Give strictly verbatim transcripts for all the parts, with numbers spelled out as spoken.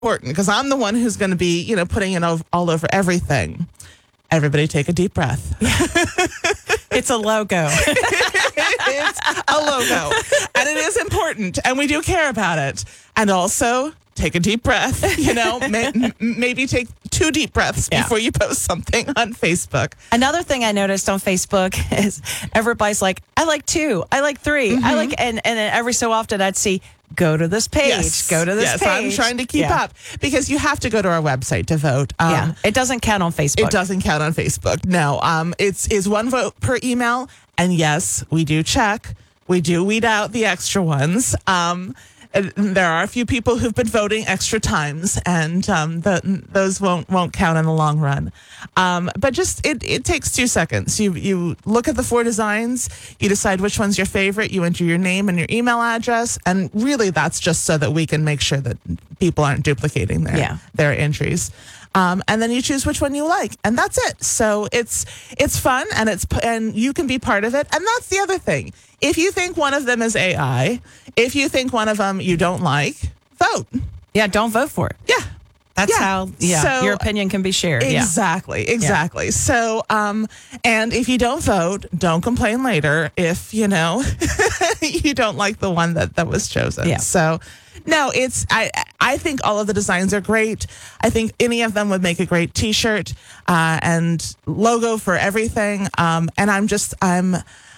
important because I'm the one who's going to be, you know, putting it all, all over everything. Everybody take a deep breath. It's a logo. It's a logo. And it is important. And we do care about it. And also, take a deep breath. You know, may, m- maybe take two deep breaths Yeah. before you post something on Facebook. Another thing I noticed on Facebook is everybody's like, I like two, I like three, I like, and, and then every so often I'd see, go to this page, Yes. go to this yes, page. I'm trying to keep Yeah. up because you have to go to our website to vote. Um, Yeah, it doesn't count on Facebook. It doesn't count on Facebook. No, um, it's is one vote per email. And yes, we do check. We do weed out the extra ones. Um, and there are a few people who've been voting extra times, and um, the, those won't won't count in the long run. Um, but just it, it takes two seconds. You you look at the four designs, you decide which one's your favorite, you enter your name and your email address, and really that's just so that we can make sure that people aren't duplicating their Yeah. their entries. Um, and then you choose which one you like, and that's it. So it's it's fun, and it's and you can be part of it. And that's the other thing. If you think one of them is A I, if you think one of them you don't like, vote. Yeah, don't vote for it. Yeah, That's Yeah. how yeah, So- your opinion can be shared. Yeah. exactly, exactly. So, um, and if you don't vote, don't complain later if you know you don't like the one that that was chosen. Yeah. So. No, it's I. I think all of the designs are great. I think any of them would make a great T-shirt uh, and logo for everything. Um, and I'm just I'm.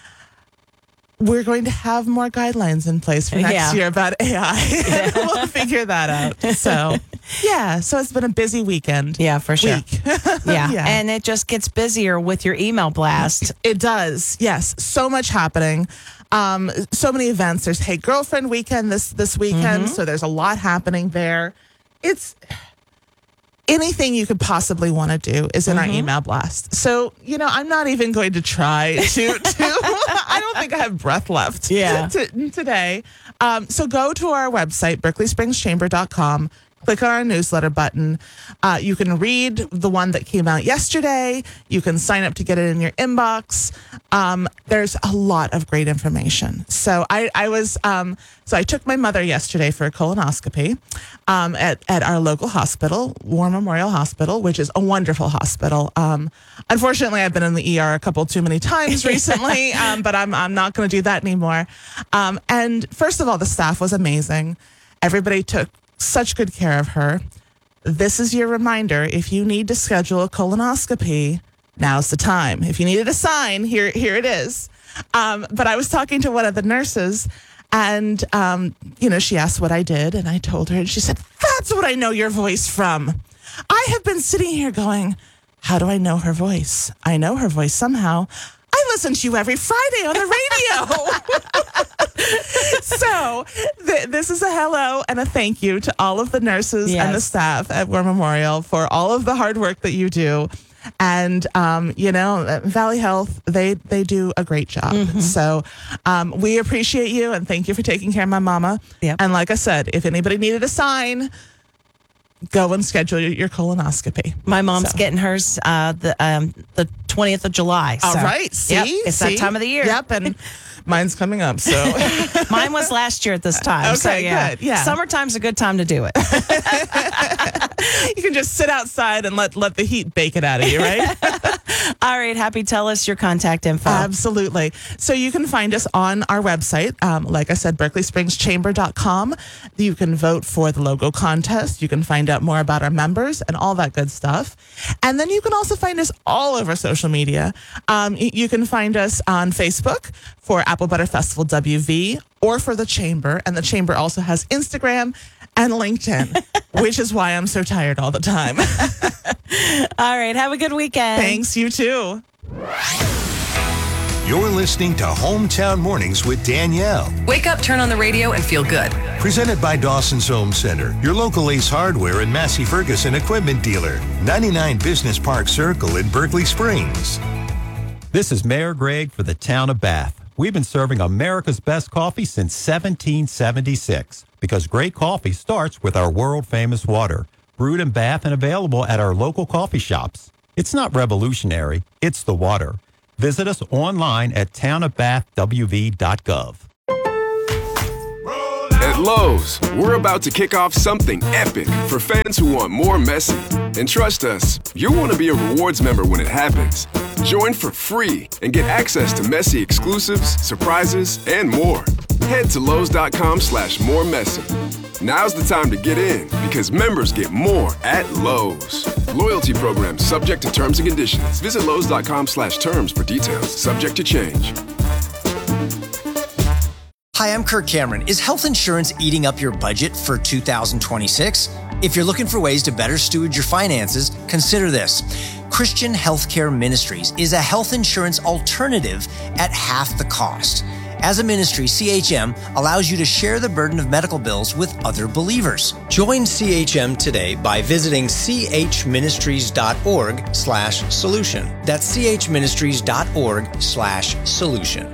We're going to have more guidelines in place for next Yeah. year about A I. We'll figure that out. So, yeah. So it's been a busy weekend. Yeah, for sure. Week. Yeah. Yeah. And it just gets busier with your email blast. It does. Yes. So much happening. Um, so many events. There's Hey Girlfriend weekend this this weekend. So there's a lot happening there. It's anything you could possibly want to do is in our email blast. So, you know, I'm not even going to try to, to I don't think I have breath left Yeah. to, today. Um, so go to our website, berkeley springs chamber dot com. Click on our newsletter button. Uh, you can read the one that came out yesterday. You can sign up to get it in your inbox. Um, there's a lot of great information. So I, I was, um, so I took my mother yesterday for a colonoscopy um, at, at our local hospital, War Memorial Hospital, which is a wonderful hospital. Um, unfortunately, I've been in the E R a couple too many times recently, um, but I'm, I'm not going to do that anymore. Um, and first of all, the staff was amazing. Everybody took such good care of her. This is your reminder. If you need to schedule a colonoscopy, now's the time. If you needed a sign, here, here it is. Um, but I was talking to one of the nurses, and um, you know, she asked what I did, and I told her, and she said, "That's what I know your voice from." I have been sitting here going, "How do I know her voice? I know her voice somehow. I listen to you every Friday on the radio." So th- this is a hello and a thank you to all of the nurses Yes. and the staff at War Memorial for all of the hard work that you do. And, um, you know, Valley Health, they, they do a great job. Mm-hmm. So um, we appreciate you, and thank you for taking care of my mama. Yep. And like I said, if anybody needed a sign, go and schedule your, your colonoscopy. My mom's So. getting hers uh, the um, the twentieth of July. All so- right. See? Yep, it's See? that time of the year. Yep. And mine's coming up. So Mine was last year at this time. so Okay, yeah. good, yeah. Summertime's a good time to do it. you can just sit outside and let, let the heat bake it out of you, right? All right, Happy, tell us your contact info. Absolutely. So you can find us on our website. Um, like I said, berkeley springs chamber dot com. You can vote for the logo contest. You can find out more about our members and all that good stuff. And then you can also find us all over social media. Um, y- you can find us on Facebook for Apple Butter Festival W V or for the Chamber. And the Chamber also has Instagram and LinkedIn, which is why I'm so tired all the time. All right, have a good weekend. Thanks, you too. You're listening to Hometown Mornings with Danielle. Wake up, turn on the radio, and feel good. Presented by Dawson's Home Center, your local Ace Hardware and Massey Ferguson equipment dealer. ninety-nine Business Park Circle in Berkeley Springs. This is Mayor Greg for the town of Bath. We've been serving America's best coffee since seventeen seventy-six because great coffee starts with our world-famous water, brewed in Bath and available at our local coffee shops. It's not revolutionary, it's the water. Visit us online at town of bath w v dot gov. At Lowe's, we're about to kick off something epic for fans who want more Messi. And trust us, you'll want to be a rewards member when it happens. Join for free and get access to Messi exclusives, surprises, and more. Head to Lowe's.com slash more Messi. Now's the time to get in because members get more at Lowe's. Loyalty program subject to terms and conditions. Visit Lowe's.com slash terms for details. Subject to change. Hi, I'm Kirk Cameron. Is health insurance eating up your budget for two thousand twenty-six? If you're looking for ways to better steward your finances, consider this. Christian Healthcare Ministries is a health insurance alternative at half the cost. As a ministry, C H M allows you to share the burden of medical bills with other believers. Join C H M today by visiting chministries.org slash solution. That's chministries.org slash solution.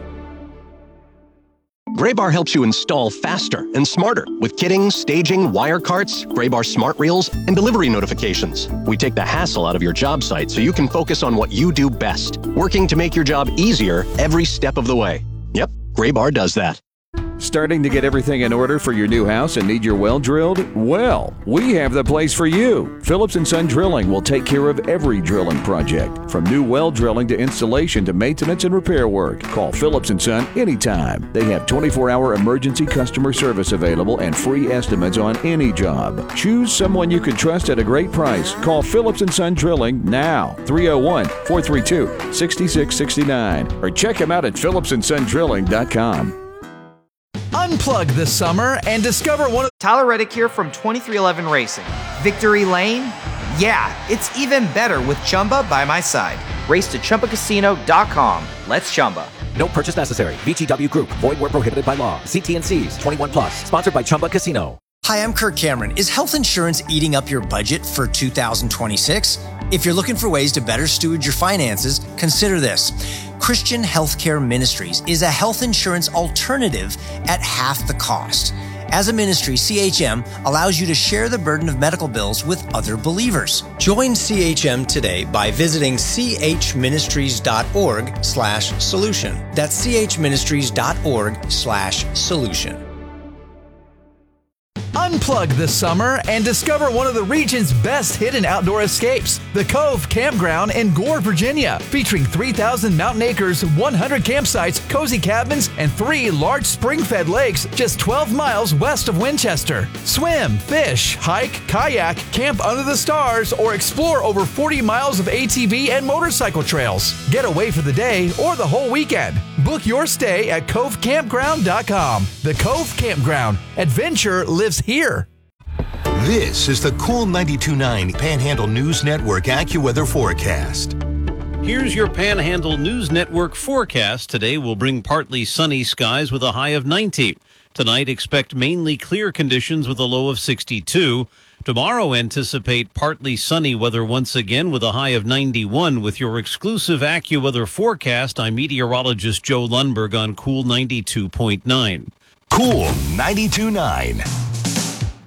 Graybar helps you install faster and smarter with kitting, staging, wire carts, Graybar smart reels, and delivery notifications. We take the hassle out of your job site so you can focus on what you do best, working to make your job easier every step of the way. Yep, Graybar does that. Starting to get everything in order for your new house and need your well drilled? Well, we have the place for you. Phillips and Son Drilling will take care of every drilling project, from new well drilling to installation to maintenance and repair work. Call Phillips and Son anytime. They have twenty-four hour emergency customer service available and free estimates on any job. Choose someone you can trust at a great price. Call Phillips and Son Drilling now, three oh one, four three two, six six six nine, or check them out at phillips and son drilling dot com. Unplug this summer and discover one of Tyler Reddick here from twenty-three eleven Racing. Victory Lane? Yeah, it's even better with Chumba by my side. Race to Chumba Casino dot com. Let's Chumba. No purchase necessary. V G W Group. Void where prohibited by law. See T and C's. twenty-one plus. Sponsored by Chumba Casino. Hi, I'm Kirk Cameron. Is health insurance eating up your budget for two thousand twenty-six? If you're looking for ways to better steward your finances, consider this. Christian Healthcare Ministries is a health insurance alternative at half the cost. As a ministry, C H M allows you to share the burden of medical bills with other believers. Join C H M today by visiting chministries.org slash solution. That's chministries.org slash solution. Unplug this summer and discover one of the region's best hidden outdoor escapes, the Cove Campground in Gore, Virginia, featuring three thousand mountain acres, one hundred campsites, cozy cabins, and three large spring-fed lakes just twelve miles west of Winchester. Swim, fish, hike, kayak, camp under the stars, or explore over forty miles of A T V and motorcycle trails. Get away for the day or the whole weekend. Book your stay at cove campground dot com. The Cove Campground. Adventure lives here. This is the Cool ninety-two point nine Panhandle News Network AccuWeather forecast. Here's your Panhandle News Network forecast. Today will bring partly sunny skies with a high of ninety. Tonight, expect mainly clear conditions with a low of sixty-two. Tomorrow, anticipate partly sunny weather once again with a high of ninety-one. With your exclusive AccuWeather forecast, I'm meteorologist Joe Lundberg on Cool ninety-two point nine. Cool ninety-two point nine.